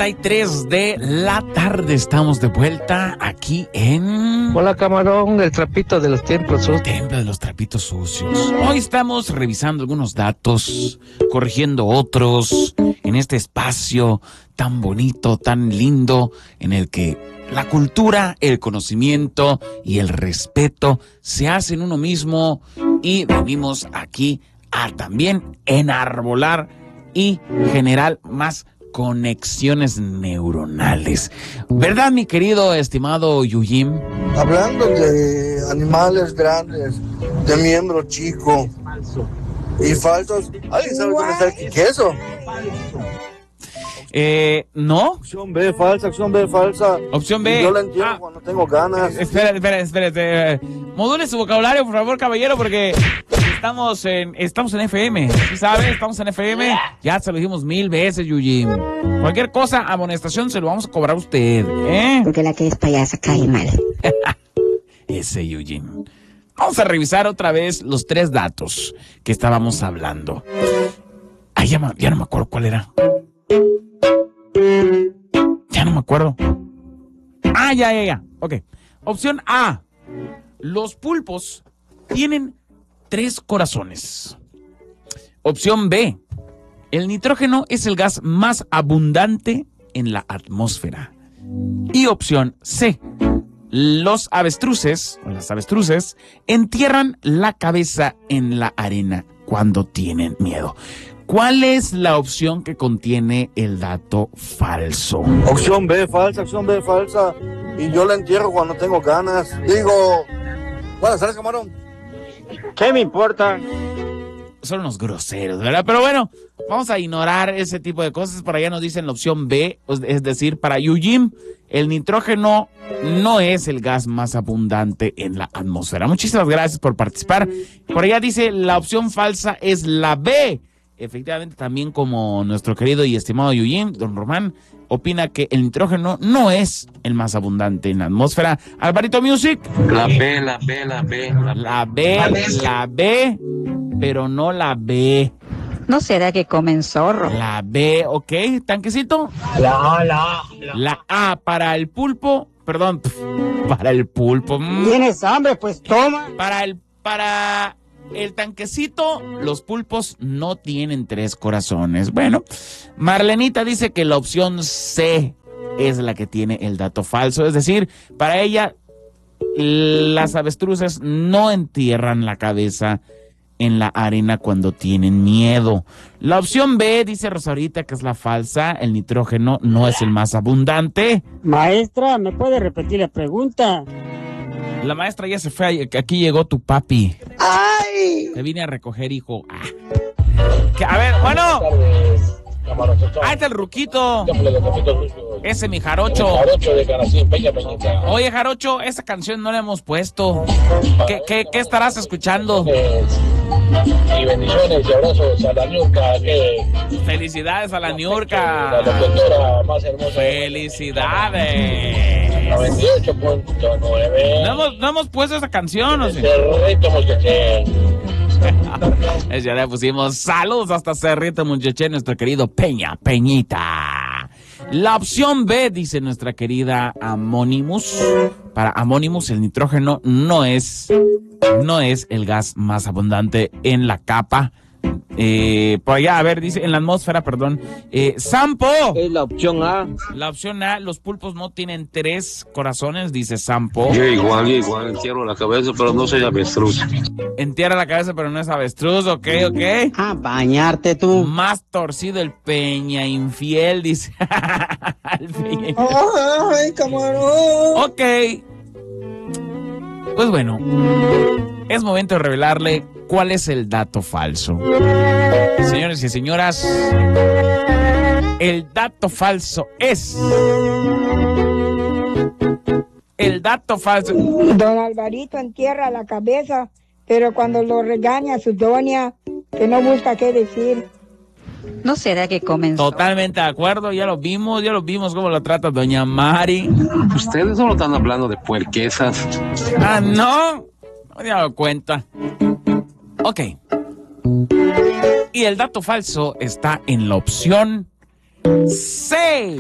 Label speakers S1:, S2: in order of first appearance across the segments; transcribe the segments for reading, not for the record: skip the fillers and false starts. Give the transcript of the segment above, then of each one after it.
S1: 8:33 de la tarde. Estamos de vuelta aquí en...
S2: Hola, camarón, el trapito de los templos sucios.
S1: Templo de los trapitos sucios. Hoy estamos revisando algunos datos, corrigiendo otros, en este espacio tan bonito, tan lindo, en el que la cultura, el conocimiento y el respeto se hacen uno mismo, y venimos aquí a también enarbolar y generar más conexiones neuronales. ¿Verdad, mi querido, estimado Yujim?
S3: Hablando de animales grandes, de miembro chico y falsos, ¿alguien sabe dónde está el queso?
S1: ¿No?
S3: Opción B, falsa, opción B, falsa.
S1: Opción B.
S3: Yo la entiendo cuando tengo ganas.
S1: Espera. Module su vocabulario, por favor, caballero, porque estamos en FM. ¿Sí sabe? Estamos en FM. Ya se lo dijimos 1000 veces, Yujim. Cualquier cosa, amonestación, se lo vamos a cobrar a usted, ¿eh?
S4: Porque la que es payasa cae mal.
S1: Ese Yujim. Vamos a revisar otra vez los 3 datos que estábamos hablando. Ay, ya no me acuerdo cuál era. Ya no me acuerdo. Ya. Ok. Opción A. Los pulpos tienen 3 corazones. Opción B. El nitrógeno es el gas más abundante en la atmósfera. Y opción C. Los avestruces, o las avestruces, entierran la cabeza en la arena cuando tienen miedo. ¿Cuál es la opción que contiene el dato falso?
S3: Opción B, falsa, opción B, falsa. Y yo la entierro cuando tengo ganas. Digo, buenas tardes, camarón.
S2: ¿Qué me importa?
S1: Son unos groseros, ¿verdad? Pero bueno, vamos a ignorar ese tipo de cosas. Por allá nos dicen la opción B, es decir, para Yujim, el nitrógeno no es el gas más abundante en la atmósfera. Muchísimas gracias por participar. Por allá dice la opción falsa es la B. Efectivamente, también como nuestro querido y estimado Yujim, don Román, opina que el nitrógeno no es el más abundante en la atmósfera. Alvarito Music.
S2: La B.
S1: La B, pero no la B.
S4: ¿No será que comen zorro?
S1: La B, ok, tanquecito. La A para el pulpo, perdón, para el pulpo.
S2: ¿Tienes hambre? Pues toma.
S1: Para el tanquecito, los pulpos no tienen 3 corazones. Bueno, Marlenita dice que la opción C es la que tiene el dato falso. Es decir, para ella, las avestruces no entierran la cabeza en la arena cuando tienen miedo. La opción B, dice Rosarita, que es la falsa. El nitrógeno no es el más abundante.
S2: Maestra, ¿me puede repetir la pregunta?
S1: La maestra ya se fue, aquí llegó tu papi.
S3: ¡Ay!
S1: Te vine a recoger, hijo. A ver, bueno. Ahí está el ruquito. Ese mi jarocho. Oye, jarocho, esa canción no la hemos puesto. ¿Qué estarás escuchando?
S5: Y bendiciones y abrazos a la Niurka.
S1: Felicidades a la Niurka.
S5: La doctora más hermosa.
S1: Felicidades.
S5: 98.9.
S1: No hemos puesto esa canción, ¿o sí?
S5: Cerrito, muchachos.
S1: Ya le pusimos saludos hasta Cerrito, muchaché, nuestro querido Peñita. La opción B, dice nuestra querida Amonimus. Para Amonimus, el nitrógeno no es el gas más abundante en la capa. Por allá, a ver, dice, en la atmósfera, perdón. Sampo.
S2: Es la opción A.
S1: La opción A, los pulpos no tienen 3 corazones, dice Sampo.
S6: Yo igual, entierro la cabeza, pero no soy avestruz.
S1: Entierra la cabeza, pero no es avestruz, ok.
S2: A bañarte tú.
S1: Más torcido el Peña infiel, dice.
S3: ¡Ay, camarón!
S1: Ok. Pues bueno, es momento de revelarle cuál es el dato falso. Señores y señoras, el dato falso es... El dato falso...
S7: Don Alvarito entierra la cabeza, pero cuando lo regaña su doña, que no busca qué decir.
S4: ¿No será que comen zorro?
S1: Totalmente de acuerdo, ya lo vimos cómo lo trata doña Mari.
S6: Ustedes solo están hablando de puerquesas.
S1: Ah, no me he dado cuenta. Ok. Y el dato falso está en la opción C.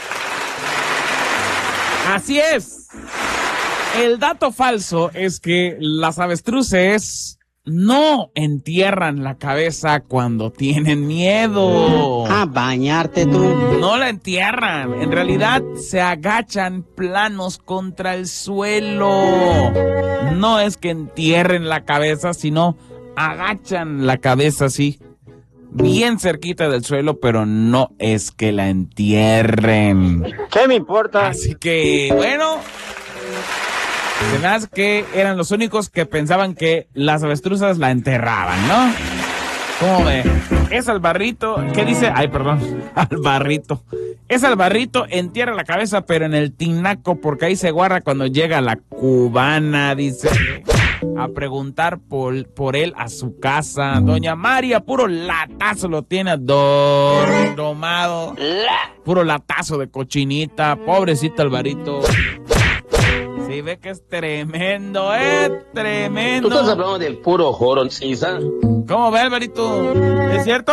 S1: Así es. El dato falso es que las avestruces no entierran la cabeza cuando tienen miedo.
S2: A bañarte tú.
S1: No la entierran. En realidad se agachan planos contra el suelo. No es que entierren la cabeza, sino agachan la cabeza así, bien cerquita del suelo, pero no es que la entierren.
S2: ¿Qué me importa?
S1: Así que, bueno, se me hace que eran los únicos que pensaban que las avestruzas la enterraban, ¿no? ¿Cómo ve? Es Alvarrito, ¿qué dice? Ay, perdón, Alvarrito. Es Alvarrito, entierra la cabeza, pero en el tinaco, porque ahí se guarda cuando llega la cubana, dice, a preguntar por él a su casa. Doña María, puro latazo lo tiene domado. Puro latazo de cochinita, pobrecito Alvarito. Sí, ve que es tremendo, tremendo.
S6: Tú estás hablando del puro joroncisa.
S1: ¿Cómo ve, Alvarito? ¿Es cierto?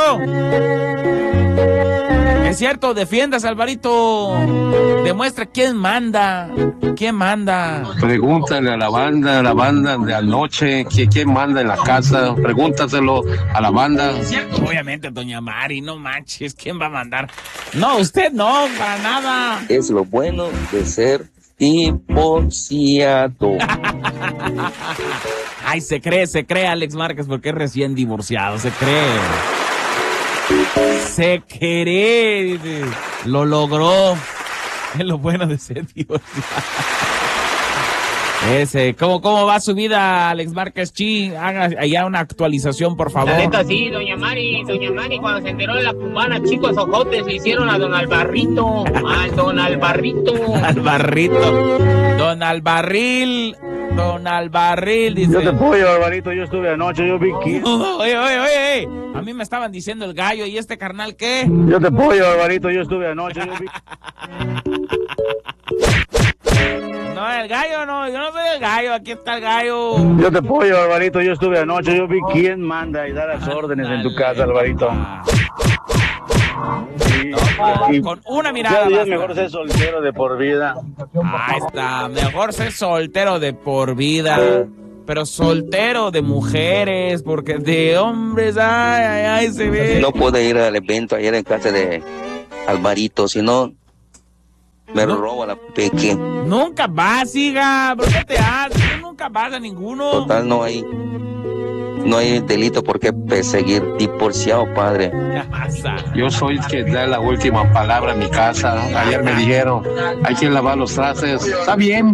S1: Es cierto, defiendas, Alvarito. Demuestra quién manda. ¿Quién manda?
S6: Pregúntale a la banda de anoche, ¿quién manda en la casa? Pregúntaselo a la banda.
S1: Obviamente, doña Mari, no manches, ¿quién va a mandar? No, usted no, para nada.
S8: Es lo bueno de ser divorciado.
S1: Ay, se cree Alex Márquez porque es recién divorciado, se cree. Se cree, lo logró. Es lo bueno de ser divorciado. ¿Cómo va su vida, Alex Márquez Chi? Haga allá una actualización, por favor.
S9: La neta sí, doña Mari, cuando se enteró de la cubana, chicos ojotes le hicieron a don Alvarrito, al don Alvarrito. Don Albarril, dice.
S10: Yo te apoyo, Alvarito, yo estuve anoche, yo vi que...
S1: Oye, a mí me estaban diciendo el gallo, ¿y este carnal qué?
S10: Yo te apoyo, Alvarito, yo estuve anoche, yo vi...
S1: No, el gallo no, yo no soy el gallo, aquí está el gallo.
S10: Yo te apoyo, Alvarito, yo estuve anoche, yo vi quién manda y da las órdenes en tu casa, Alvarito.
S1: Con una mirada.
S10: Es mejor ser soltero de por vida.
S1: Ahí está, mejor ser soltero de por vida. Pero soltero de mujeres, porque de hombres, ay, se ve.
S8: No puedo ir al evento ayer en casa de Alvarito, si no... Me robo la peque.
S1: Nunca vas, hija. ¿Por qué te haces? Tú nunca vas a ninguno.
S8: Total, no hay delito por qué perseguir divorciado, padre.
S6: Yo soy el que da la última palabra en mi casa. Ayer me dijeron, hay que lavar los trastes. Está bien.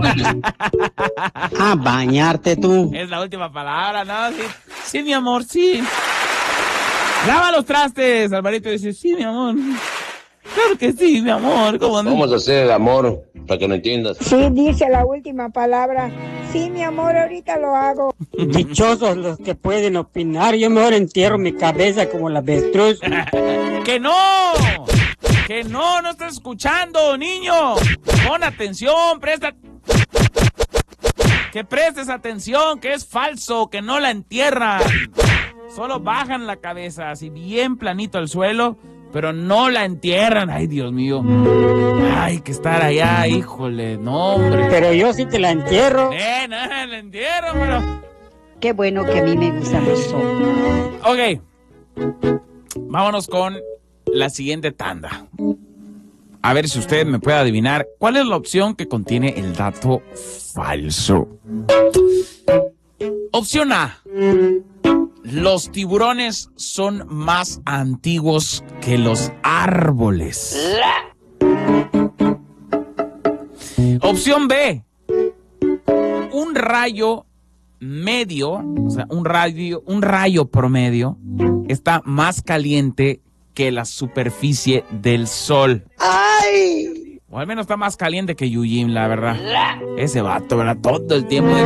S2: A bañarte tú.
S1: Es la última palabra, ¿no? Sí, mi amor, sí. Lava los trastes. Alvarito dice, sí, mi amor. Claro que sí, mi amor. ¿Cómo no?
S6: Vamos a hacer el amor, para que no entiendas.
S7: Sí, dice la última palabra. Sí, mi amor, ahorita lo hago.
S2: Dichosos los que pueden opinar. Yo mejor entierro mi cabeza como la avestruz.
S1: ¡Que no! ¡Que no! ¡No estás escuchando, niño! Pon atención, que prestes atención, que es falso, que no la entierran. Solo bajan la cabeza así bien planito al suelo, pero no la entierran. Ay, Dios mío. Hay que estar allá, híjole, no, hombre.
S2: Pero yo sí te la entierro.
S1: No, la entierro, pero...
S4: Qué bueno que a mí me gustan los ojos.
S1: Ok. Vámonos con la siguiente tanda. A ver si usted me puede adivinar cuál es la opción que contiene el dato falso. Opción A. Los tiburones son más antiguos que los árboles. Opción B. Un rayo medio, o sea, un rayo promedio está más caliente que la superficie del sol. ¡Ay! O al menos está más caliente que Yujin, la verdad. Ese vato, ¿verdad? Todo el tiempo.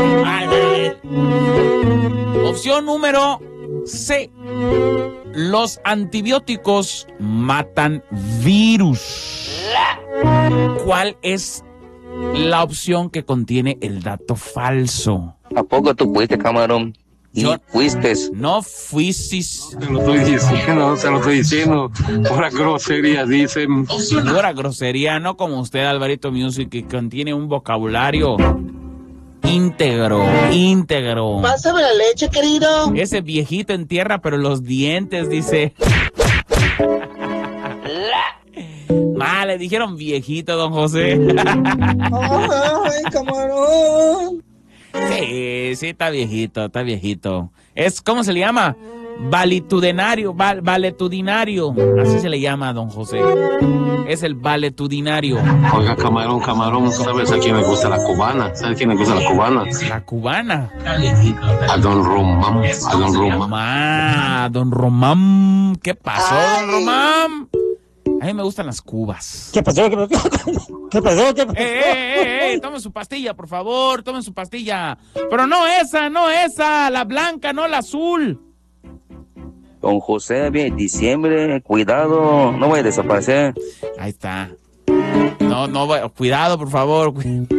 S1: Opción número C. Los antibióticos matan virus. ¿Cuál es la opción que contiene el dato falso?
S8: ¿A poco tú pudiste, camarón? Y fuiste.
S1: No fuiste.
S6: Se lo estoy diciendo. Pura grosería, dicen.
S1: Pura grosería, no como usted, Alvarito Music, que contiene un vocabulario íntegro.
S11: Pásame la leche, querido.
S1: Ese viejito en tierra, pero los dientes, dice. Le dijeron viejito, don José.
S11: Ay, camarón.
S1: Sí, está viejito. ¿Cómo se le llama? Valetudinario. Así se le llama, don José. Es el valetudinario.
S6: Oiga, camarón, ¿sabes a quién le gusta la cubana? ¿Sabes a quién le gusta la cubana?
S1: La cubana.
S6: A don Román.
S1: Don Román. ¿Qué pasó, don Román? A mí me gustan las cubas.
S2: ¿Qué pasó?
S1: Tomen su pastilla, por favor, tomen su pastilla. Pero no esa, la blanca, no la azul.
S8: Don José, bien, diciembre, cuidado, no voy a desaparecer.
S1: Ahí está. No, cuidado, por favor.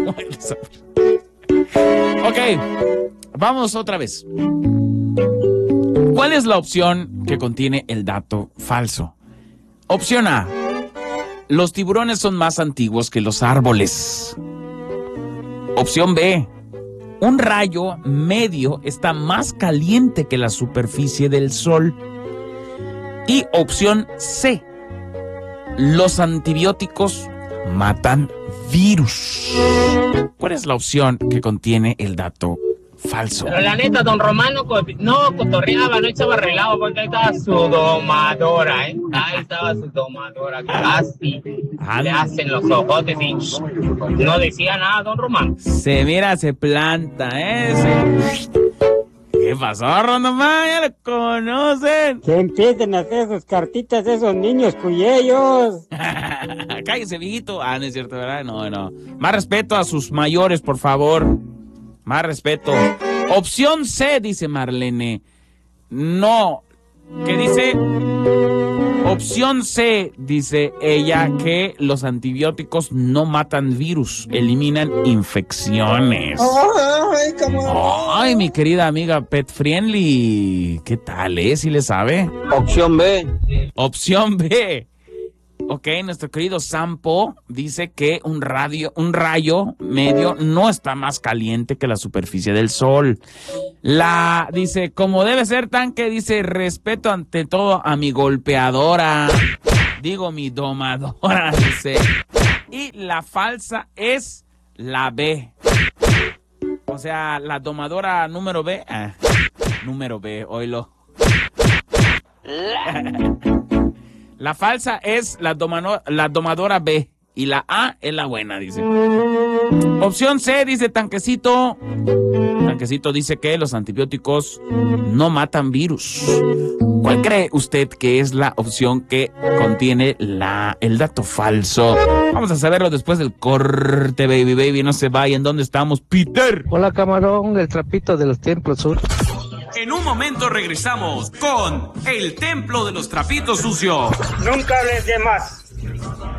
S1: Ok, vamos otra vez. ¿Cuál es la opción que contiene el dato falso? Opción A. Los tiburones son más antiguos que los árboles. Opción B. Un rayo medio está más caliente que la superficie del sol. Y opción C. Los antibióticos matan virus. ¿Cuál es la opción que contiene el dato falso?
S9: Pero la neta, don Román no cotorreaba, no echaba relajo, porque ahí estaba su domadora, ¿eh? Ahí estaba su domadora, casi le hacen los ojotes y no decía nada, don Román.
S1: Se planta, ¿Qué pasó, Rondomán? ¿Ya lo conocen?
S2: Que empiecen a hacer sus cartitas de esos niños cuyellos.
S1: Cállese, viejito. No es cierto, ¿verdad? No. Más respeto a sus mayores, por favor. Más respeto. Opción C, dice Marlene. No. ¿Qué dice? Opción C, dice ella, que los antibióticos no matan virus, eliminan infecciones.
S11: Ay, camarón.
S1: Ay, mi querida amiga Pet Friendly. ¿Qué tal, ¿Sí le sabe?
S8: Opción B.
S1: Opción B. Ok, nuestro querido Sampo dice que un rayo medio no está más caliente que la superficie del sol. Dice, como debe ser tanque, dice, respeto ante todo a mi golpeadora. Digo, mi domadora, dice. Y la falsa es la B. O sea, la domadora número B. Número B, oílo. La falsa es la domadora B y la A es la buena, dice. Opción C, dice Tanquecito. Tanquecito dice que los antibióticos no matan virus. ¿Cuál cree usted que es la opción que contiene el dato falso? Vamos a saberlo después del corte, baby. No se vayan. ¿Dónde estamos, Peter?
S10: Hola, camarón, el trapito de los Templos Sur.
S12: En un momento regresamos con el Templo de los Trapitos Sucios.
S2: Nunca hables de más.